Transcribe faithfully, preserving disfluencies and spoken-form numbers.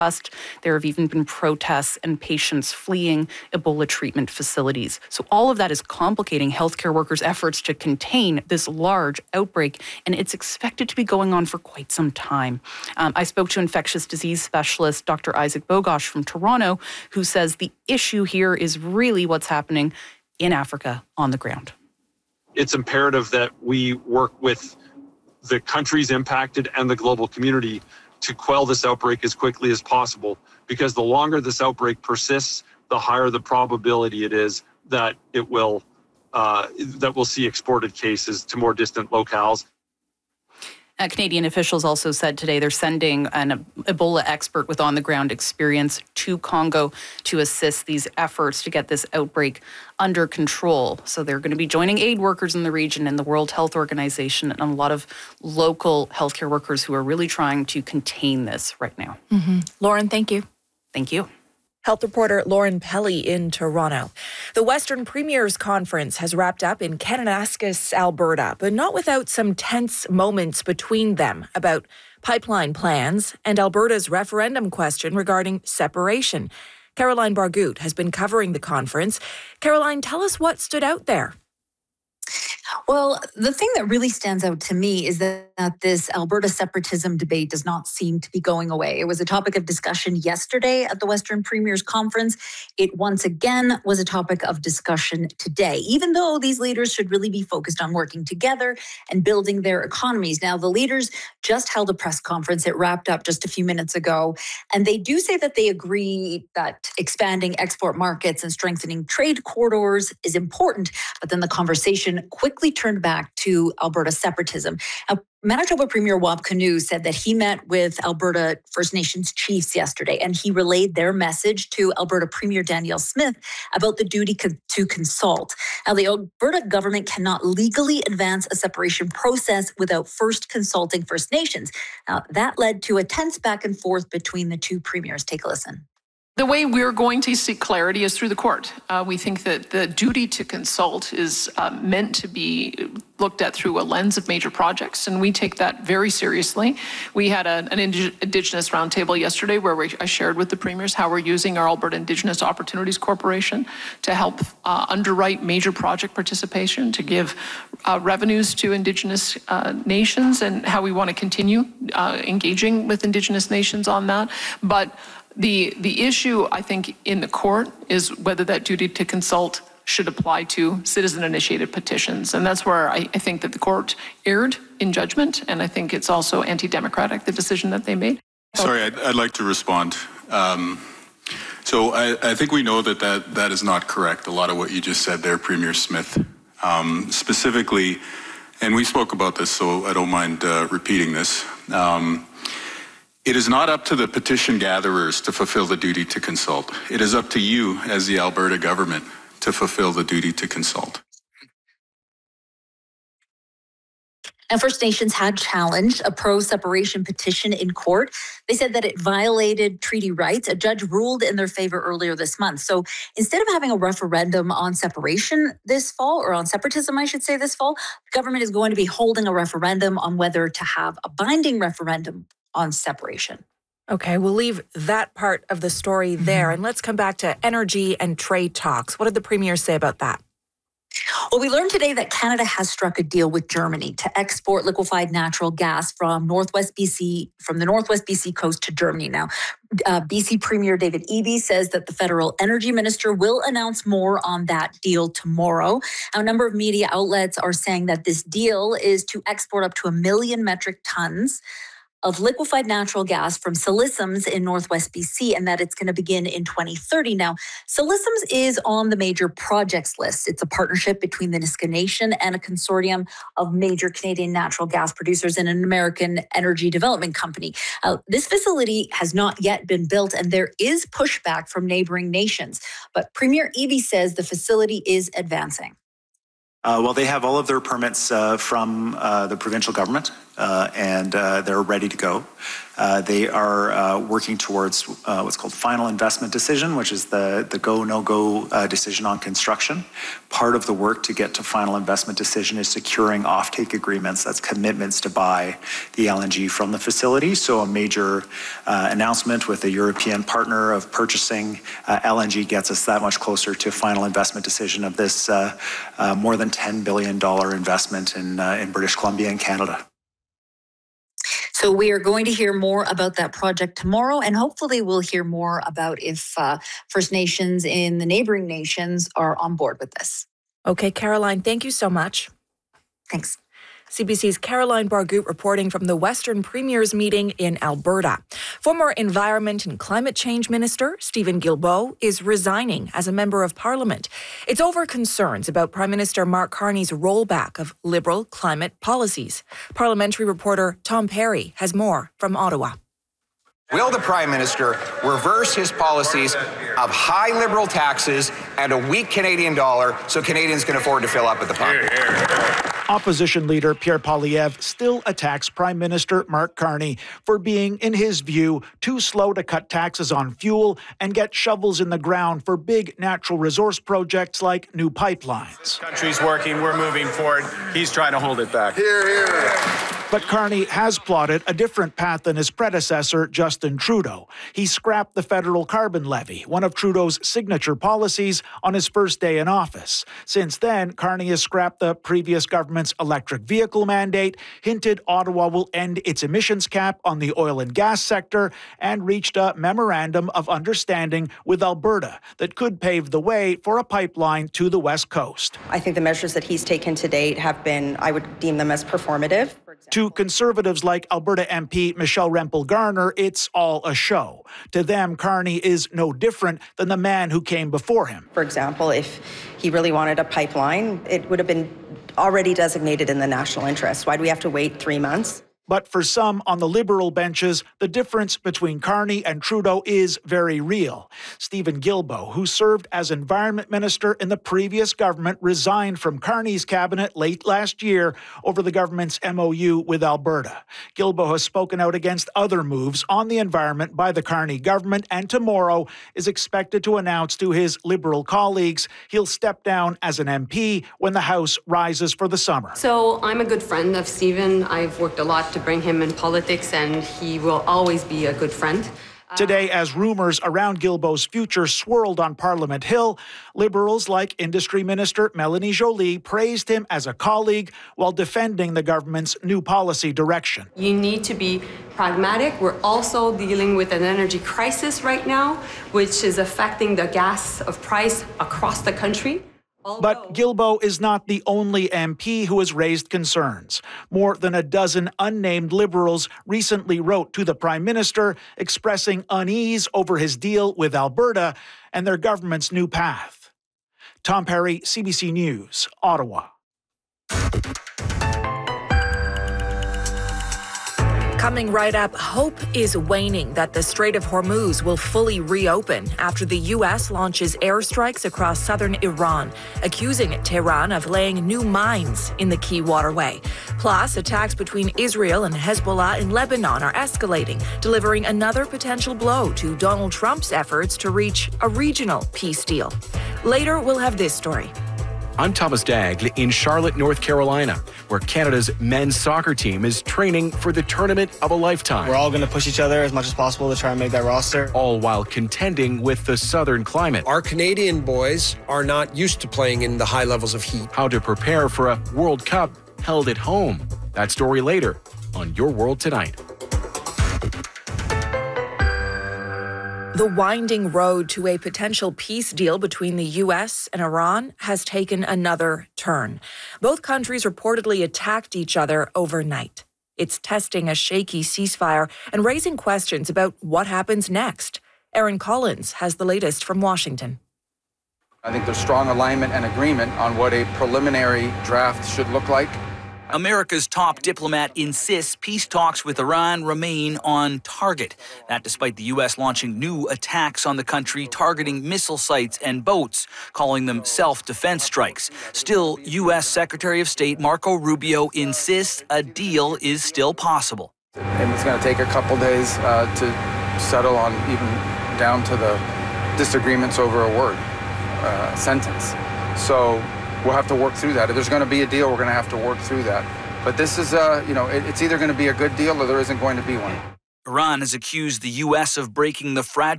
There have even been protests and patients fleeing Ebola treatment facilities. So all of that is complicating healthcare workers' efforts to contain this large outbreak, and it's expected to be going on for quite some time. Um, I spoke to infectious disease specialist Doctor Isaac Bogosh from Toronto, who says the issue here is really what's happening in Africa on the ground. It's imperative that we work with the countries impacted and the global community to quell this outbreak as quickly as possible, because the longer this outbreak persists, the higher the probability it is that it will uh, that we'll see exported cases to more distant locales. Uh, Canadian officials also said today they're sending an Ebola expert with on-the-ground experience to Congo to assist these efforts to get this outbreak under control. So they're going to be joining aid workers in the region and the World Health Organization and a lot of local healthcare workers who are really trying to contain this right now. Mm-hmm. Lauren, thank you. Thank you. Health reporter Lauren Pelly in Toronto. The Western Premiers Conference has wrapped up in Kananaskis, Alberta, but not without some tense moments between them about pipeline plans and Alberta's referendum question regarding separation. Caroline Bargout has been covering the conference. Caroline, tell us what stood out there. Well, the thing that really stands out to me is that, that this Alberta separatism debate does not seem to be going away. It was a topic of discussion yesterday at the Western Premiers Conference. It once again was a topic of discussion today, even though these leaders should really be focused on working together and building their economies. Now, the leaders just held a press conference. It wrapped up just a few minutes ago. And they do say that they agree that expanding export markets and strengthening trade corridors is important. But then the conversation quickly turned back to Alberta separatism. Now, Manitoba Premier Wab Kinew said that he met with Alberta First Nations chiefs yesterday, and he relayed their message to Alberta Premier Danielle Smith about the duty co- to consult. Now, the Alberta government cannot legally advance a separation process without first consulting First Nations. Now, that led to a tense back and forth between the two premiers. Take a listen. The way we're going to seek clarity is through the court. Uh, we think that the duty to consult is uh, meant to be looked at through a lens of major projects, and we take that very seriously. We had a, an Indi- Indigenous roundtable yesterday where we, I shared with the premiers how we're using our Alberta Indigenous Opportunities Corporation to help uh, underwrite major project participation, to give uh, revenues to Indigenous uh, nations, and how we want to continue uh, engaging with Indigenous nations on that. But The the issue, I think, in the court is whether that duty to consult should apply to citizen-initiated petitions. And that's where I, I think that the court erred in judgment, and I think it's also anti-democratic, the decision that they made. Sorry, I'd, I'd like to respond. Um, so I, I think we know that, that that is not correct, a lot of what you just said there, Premier Smith. Um, specifically, and we spoke about this, so I don't mind uh, repeating this. Um, It is not up to the petition gatherers to fulfill the duty to consult. It is up to you as the Alberta government to fulfill the duty to consult. And First Nations had challenged a pro-separation petition in court. They said that it violated treaty rights. A judge ruled in their favor earlier this month. So instead of having a referendum on separation this fall, or on separatism, I should say this fall, the government is going to be holding a referendum on whether to have a binding referendum on separation. Okay, we'll leave that part of the story there. Mm-hmm. And let's come back to energy and trade talks. What did the Premier say about that? Well, we learned today that Canada has struck a deal with Germany to export liquefied natural gas from Northwest B C, from the Northwest B C coast to Germany. Now, uh, B C Premier David Eby says that the federal energy minister will announce more on that deal tomorrow. A number of media outlets are saying that this deal is to export up to a million metric tons of liquefied natural gas from Silesums in Northwest B C, and that it's going to begin in twenty thirty. Now, Silesums is on the major projects list. It's a partnership between the Nisga'a Nation and a consortium of major Canadian natural gas producers and an American energy development company. Uh, this facility has not yet been built, and there is pushback from neighboring nations. But Premier Eby says the facility is advancing. Uh, well, they have all of their permits uh, from uh, the provincial government, uh, and uh, they're ready to go. Uh, they are uh, working towards uh, what's called final investment decision, which is the, the go, no-go uh, decision on construction. Part of the work to get to final investment decision is securing offtake agreements, that's commitments to buy the L N G from the facility. So a major uh, announcement with a European partner of purchasing uh, L N G gets us that much closer to final investment decision of this uh, uh, more than ten billion dollars investment in, uh, in British Columbia and Canada. So we are going to hear more about that project tomorrow, and hopefully we'll hear more about if uh, First Nations in the neighboring nations are on board with this. Okay, Caroline, thank you so much. Thanks. C B C's Caroline Bargout reporting from the Western Premiers meeting in Alberta. Former Environment and Climate Change Minister Stephen Guilbeault is resigning as a Member of Parliament. It's over concerns about Prime Minister Mark Carney's rollback of Liberal climate policies. Parliamentary reporter Tom Perry has more from Ottawa. Will the Prime Minister reverse his policies of high Liberal taxes and a weak Canadian dollar so Canadians can afford to fill up at the pump? Here, here. Opposition leader Pierre Poilievre still attacks Prime Minister Mark Carney for being, in his view, too slow to cut taxes on fuel and get shovels in the ground for big natural resource projects like new pipelines. This country's working, we're moving forward. He's trying to hold it back. Here, here. But Carney has plotted a different path than his predecessor, Justin Trudeau. He scrapped the federal carbon levy, one of Trudeau's signature policies, on his first day in office. Since then, Carney has scrapped the previous government's electric vehicle mandate, hinted Ottawa will end its emissions cap on the oil and gas sector, and reached a memorandum of understanding with Alberta that could pave the way for a pipeline to the West Coast. I think the measures that he's taken to date have been, I would deem them as performative. To Conservatives like Alberta M P Michelle Rempel-Garner, it's all a show. To them, Carney is no different than the man who came before him. For example, if he really wanted a pipeline, it would have been already designated in the national interest. Why do we have to wait three months? But for some on the Liberal benches, the difference between Carney and Trudeau is very real. Stephen Guilbeault, who served as Environment Minister in the previous government, resigned from Carney's cabinet late last year over the government's M O U with Alberta. Guilbeault has spoken out against other moves on the environment by the Carney government, and tomorrow is expected to announce to his Liberal colleagues he'll step down as an M P when the House rises for the summer. So I'm a good friend of Stephen. I've worked a lot to bring him in politics, and he will always be a good friend. Today, as rumors around Guilbeault's future swirled on Parliament Hill, Liberals like Industry Minister Melanie Joly praised him as a colleague while defending the government's new policy direction. You need to be pragmatic. We're also dealing with an energy crisis right now, which is affecting the gas of price across the country. But Guilbeault is not the only M P who has raised concerns. More than a dozen unnamed Liberals recently wrote to the Prime Minister expressing unease over his deal with Alberta and their government's new path. Tom Perry, C B C News, Ottawa. Coming right up, hope is waning that the Strait of Hormuz will fully reopen after the U S launches airstrikes across southern Iran, accusing Tehran of laying new mines in the key waterway. Plus, attacks between Israel and Hezbollah in Lebanon are escalating, delivering another potential blow to Donald Trump's efforts to reach a regional peace deal. Later, we'll have this story. I'm Thomas Dagg in Charlotte, North Carolina, where Canada's men's soccer team is training for the tournament of a lifetime. We're all going to push each other as much as possible to try and make that roster. All while contending with the southern climate. Our Canadian boys are not used to playing in the high levels of heat. How to prepare for a World Cup held at home. That story later on Your World Tonight. The winding road to a potential peace deal between the U S and Iran has taken another turn. Both countries reportedly attacked each other overnight. It's testing a shaky ceasefire and raising questions about what happens next. Aaron Collins has the latest from Washington. I think there's strong alignment and agreement on what a preliminary draft should look like. America's top diplomat insists peace talks with Iran remain on target. That despite the U S launching new attacks on the country, targeting missile sites and boats, calling them self-defense strikes. Still, U S Secretary of State Marco Rubio insists a deal is still possible. And it's going to take a couple days uh, to settle on even down to the disagreements over a word, uh, sentence. So we'll have to work through that. If there's going to be a deal, we're going to have to work through that. But this is, uh, you know, it, it's either going to be a good deal or there isn't going to be one. Iran has accused the U S of breaking the fragile